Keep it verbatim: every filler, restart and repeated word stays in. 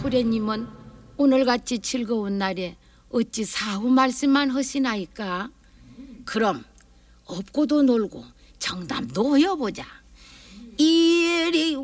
수레님은 오늘같이 즐거운 날에 어찌 사후 말씀만 하시나이까? 그럼 업고도 놀고 정담도 하여보자. 이리